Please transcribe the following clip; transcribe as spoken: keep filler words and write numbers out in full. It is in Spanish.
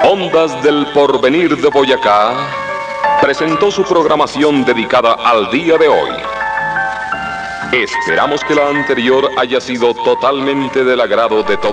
Ondas del Porvenir de Boyacá presentó su programación dedicada al día de hoy. Esperamos que la anterior haya sido totalmente del agrado de todos.